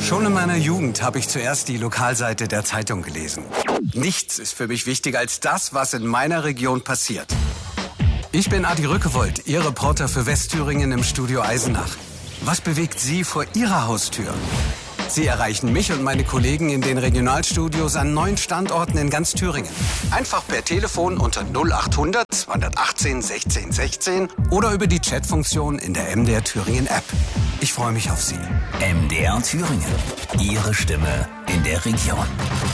Schon in meiner Jugend habe ich zuerst die Lokalseite der Zeitung gelesen. Nichts ist für mich wichtiger als das, was in meiner Region passiert. Ich bin Adi Rückewold, Ihr Reporter für Westthüringen im Studio Eisenach. Was bewegt Sie vor Ihrer Haustür? Sie erreichen mich und meine Kollegen in den Regionalstudios an 9 Standorten in ganz Thüringen. Einfach per Telefon unter 0800 218 16 16 oder über die Chatfunktion in der MDR Thüringen App. Ich freue mich auf Sie. MDR Thüringen. Ihre Stimme in der Region.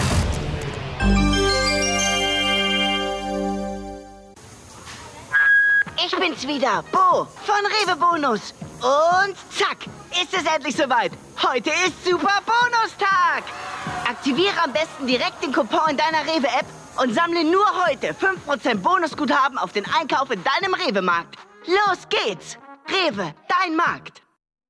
Ich bin's wieder, Bo von Rewe Bonus. Und zack, ist es endlich soweit. Heute ist Super Bonustag. Aktiviere am besten direkt den Coupon in deiner Rewe-App und sammle nur heute 5% Bonusguthaben auf den Einkauf in deinem Rewe-Markt. Los geht's. Rewe, dein Markt.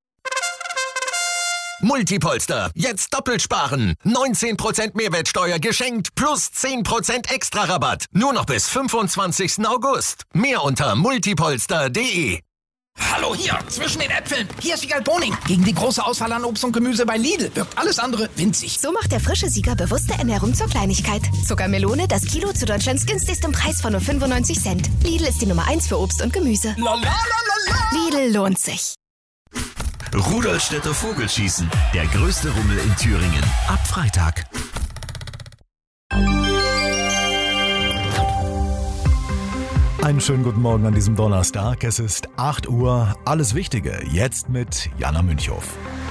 Multipolster, jetzt doppelt sparen. 19% Mehrwertsteuer geschenkt plus 10% extra Rabatt. Nur noch bis 25. August. Mehr unter multipolster.de. Hallo hier, zwischen den Äpfeln. Hier ist Wiegald Boning. Gegen die große Auswahl an Obst und Gemüse bei Lidl wirkt alles andere winzig. So macht der frische Sieger bewusste Ernährung zur Kleinigkeit. Zuckermelone, das Kilo zu Deutschlands günstigstem Preis von nur 95 Cent. Lidl ist die Nummer 1 für Obst und Gemüse. Lidl lohnt sich. Rudolstädter Vogelschießen. Der größte Rummel in Thüringen. Ab Freitag. Einen schönen guten Morgen an diesem Donnerstag. Es ist 8 Uhr. Alles Wichtige jetzt mit Jana Münchhoff.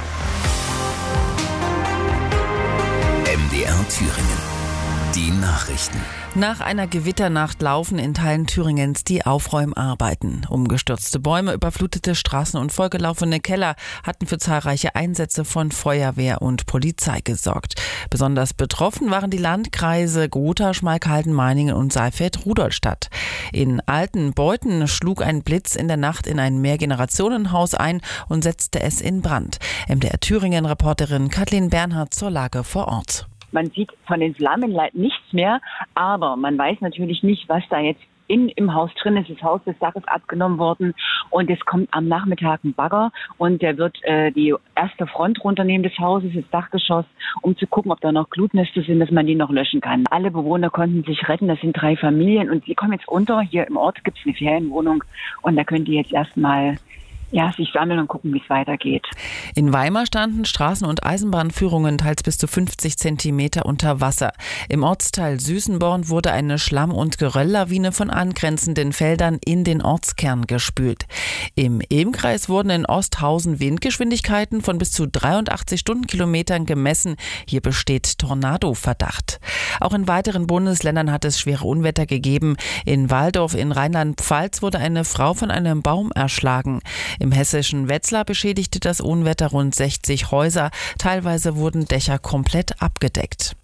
MDR Thüringen. Die Nachrichten. Nach einer Gewitternacht laufen in Teilen Thüringens die Aufräumarbeiten. Umgestürzte Bäume, überflutete Straßen und vollgelaufene Keller hatten für zahlreiche Einsätze von Feuerwehr und Polizei gesorgt. Besonders betroffen waren die Landkreise Gotha, Schmalkalden, Meiningen und Saalfeld-Rudolstadt. In Altenbeuthen schlug ein Blitz in der Nacht in ein Mehrgenerationenhaus ein und setzte es in Brand. MDR Thüringen-Reporterin Kathleen Bernhard zur Lage vor Ort. Man sieht von den Flammen nichts mehr, aber man weiß natürlich nicht, was da jetzt im Haus drin ist. Das Haus, das Dach ist abgenommen worden und es kommt am Nachmittag ein Bagger und der wird die erste Front runternehmen des Hauses, das Dachgeschoss, um zu gucken, ob da noch Glutnester sind, dass man die noch löschen kann. Alle Bewohner konnten sich retten, das sind 3 Familien und die kommen jetzt unter. Hier im Ort gibt es eine Ferienwohnung und da können die jetzt erstmal sich sammeln und gucken, wie es weitergeht. In Weimar standen Straßen- und Eisenbahnführungen teils bis zu 50 Zentimeter unter Wasser. Im Ortsteil Süßenborn wurde eine Schlamm- und Gerölllawine von angrenzenden Feldern in den Ortskern gespült. Im Ilm-Kreis wurden in Osthausen Windgeschwindigkeiten von bis zu 83 Stundenkilometern gemessen. Hier besteht Tornado-Verdacht. Auch in weiteren Bundesländern hat es schwere Unwetter gegeben. In Walldorf in Rheinland-Pfalz wurde eine Frau von einem Baum erschlagen. Im hessischen Wetzlar beschädigte das Unwetter rund 60 Häuser. Teilweise wurden Dächer komplett abgedeckt.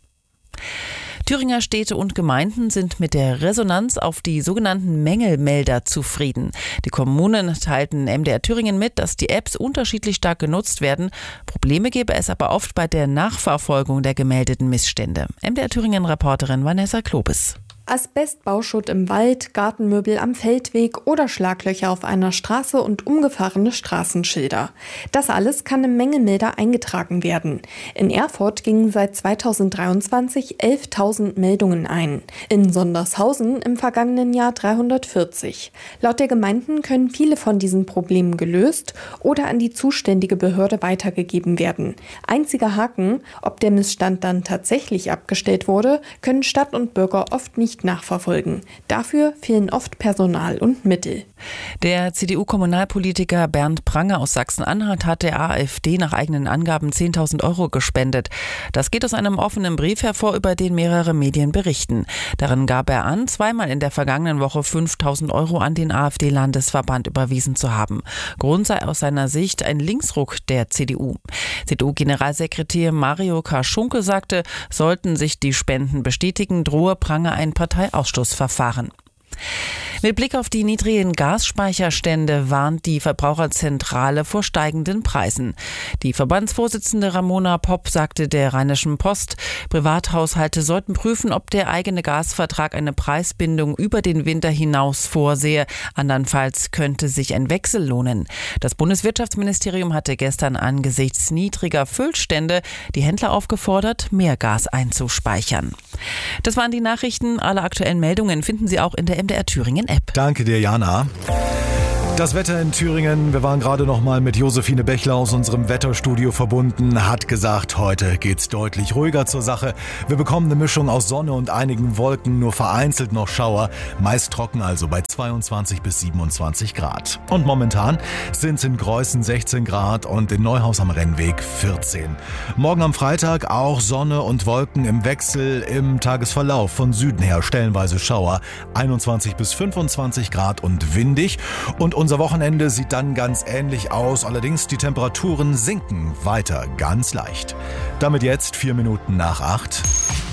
Thüringer Städte und Gemeinden sind mit der Resonanz auf die sogenannten Mängelmelder zufrieden. Die Kommunen teilten MDR Thüringen mit, dass die Apps unterschiedlich stark genutzt werden. Probleme gebe es aber oft bei der Nachverfolgung der gemeldeten Missstände. MDR Thüringen-Reporterin Vanessa Klobes. Asbest, Bauschutt im Wald, Gartenmöbel am Feldweg oder Schlaglöcher auf einer Straße und umgefahrene Straßenschilder. Das alles kann im Mängelmelder eingetragen werden. In Erfurt gingen seit 2023 11.000 Meldungen ein. In Sondershausen im vergangenen Jahr 340. Laut der Gemeinden können viele von diesen Problemen gelöst oder an die zuständige Behörde weitergegeben werden. Einziger Haken, ob der Missstand dann tatsächlich abgestellt wurde, können Stadt und Bürger oft nicht nachverfolgen. Dafür fehlen oft Personal und Mittel. Der CDU-Kommunalpolitiker Bernd Pranger aus Sachsen-Anhalt hat der AfD nach eigenen Angaben 10.000 € gespendet. Das geht aus einem offenen Brief hervor, über den mehrere Medien berichten. Darin gab er an, zweimal in der vergangenen Woche 5.000 € an den AfD-Landesverband überwiesen zu haben. Grund sei aus seiner Sicht ein Linksruck der CDU. CDU-Generalsekretär Mario Kaschunke sagte, sollten sich die Spenden bestätigen, drohe Pranger ein Parteiausschlussverfahren. Mit Blick auf die niedrigen Gasspeicherstände warnt die Verbraucherzentrale vor steigenden Preisen. Die Verbandsvorsitzende Ramona Popp sagte der Rheinischen Post, Privathaushalte sollten prüfen, ob der eigene Gasvertrag eine Preisbindung über den Winter hinaus vorsehe. Andernfalls könnte sich ein Wechsel lohnen. Das Bundeswirtschaftsministerium hatte gestern angesichts niedriger Füllstände die Händler aufgefordert, mehr Gas einzuspeichern. Das waren die Nachrichten. Alle aktuellen Meldungen finden Sie auch in der MDR Thüringen App. Danke dir, Jana. Das Wetter in Thüringen, wir waren gerade noch mal mit Josephine Bechler aus unserem Wetterstudio verbunden, hat gesagt, heute geht's deutlich ruhiger zur Sache. Wir bekommen eine Mischung aus Sonne und einigen Wolken, nur vereinzelt noch Schauer, meist trocken also bei 22 bis 27 Grad. Und momentan sind es in Greußen 16 Grad und in Neuhaus am Rennweg 14. Morgen am Freitag auch Sonne und Wolken im Wechsel im Tagesverlauf von Süden her, stellenweise Schauer, 21 bis 25 Grad und windig. Und unser Wochenende sieht dann ganz ähnlich aus, allerdings die Temperaturen sinken weiter ganz leicht. Damit jetzt 4 Minuten nach 8.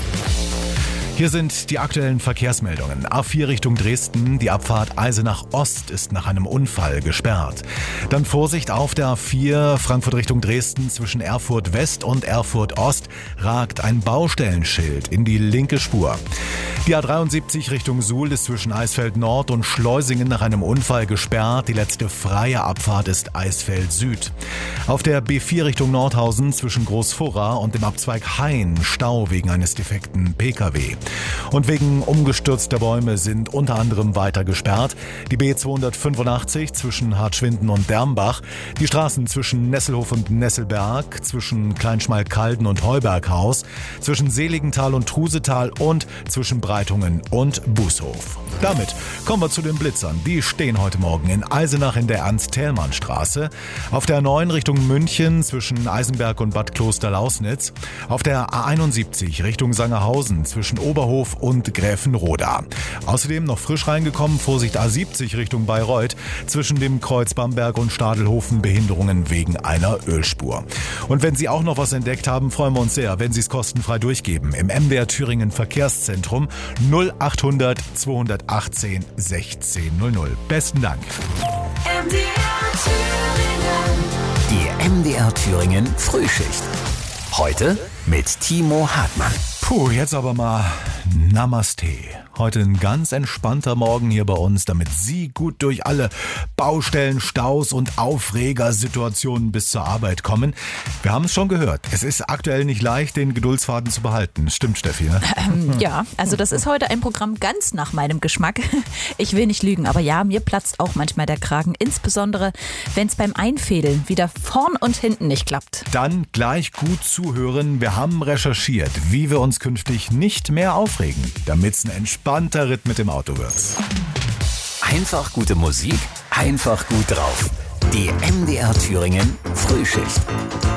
Hier sind die aktuellen Verkehrsmeldungen. A4 Richtung Dresden, die Abfahrt Eisenach Ost ist nach einem Unfall gesperrt. Dann Vorsicht auf der A4 Frankfurt Richtung Dresden, zwischen Erfurt West und Erfurt Ost ragt ein Baustellenschild in die linke Spur. Die A73 Richtung Suhl ist zwischen Eisfeld Nord und Schleusingen nach einem Unfall gesperrt. Die letzte freie Abfahrt ist Eisfeld Süd. Auf der B4 Richtung Nordhausen zwischen Großfurra und dem Abzweig Hain Stau wegen eines defekten Pkw. Und wegen umgestürzter Bäume sind unter anderem weiter gesperrt die B285 zwischen Hartschwinden und Dermbach, die Straßen zwischen Nesselhof und Nesselberg, zwischen Kleinschmalkalden und Heuberghaus, zwischen Seligenthal und Trusetal und zwischen Breitungen und Bußhof. Damit kommen wir zu den Blitzern. Die stehen heute Morgen in Eisenach in der Ernst-Thälmann-Straße, auf der 9 Richtung München zwischen Eisenberg und Bad Kloster-Lausnitz, auf der A71 Richtung Sangerhausen zwischen Oberhof und Gräfenroda. Außerdem noch frisch reingekommen, Vorsicht A70 Richtung Bayreuth, zwischen dem Kreuz Bamberg und Stadelhofen Behinderungen wegen einer Ölspur. Und wenn Sie auch noch was entdeckt haben, freuen wir uns sehr, wenn Sie es kostenfrei durchgeben. Im MDR Thüringen Verkehrszentrum 0800 218 1600. Besten Dank. Die MDR Thüringen Frühschicht. Heute mit Timo Hartmann. Puh, jetzt aber mal Namaste. Heute ein ganz entspannter Morgen hier bei uns, damit Sie gut durch alle Baustellen, Staus und Aufregersituationen bis zur Arbeit kommen. Wir haben es schon gehört. Es ist aktuell nicht leicht, den Geduldsfaden zu behalten. Stimmt, Steffi, ne? Ja, also das ist heute ein Programm ganz nach meinem Geschmack. Ich will nicht lügen, aber ja, mir platzt auch manchmal der Kragen. Insbesondere, wenn es beim Einfädeln wieder vorn und hinten nicht klappt. Dann gleich gut zuhören. Wir haben recherchiert, wie wir uns künftig nicht mehr aufregen, damit es ein entspannter Ritt mit dem Auto wird. Einfach gute Musik, einfach gut drauf. Die MDR Thüringen Frühschicht.